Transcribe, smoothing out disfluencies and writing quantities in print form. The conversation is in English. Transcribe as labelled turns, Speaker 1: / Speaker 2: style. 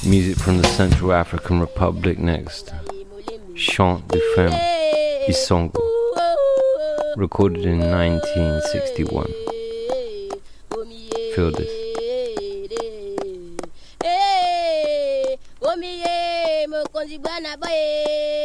Speaker 1: Music from the Central African Republic next. Chant de Femme, Isongo. Recorded in 1961. Feel this.
Speaker 2: Mokonzi bwana boye